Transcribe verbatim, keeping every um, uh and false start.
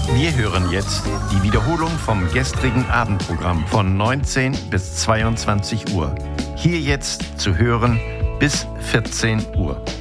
Wir hören jetzt die Wiederholung vom gestrigen Abendprogramm von neunzehn bis zweiundzwanzig Uhr. Hier jetzt zu hören bis vierzehn Uhr.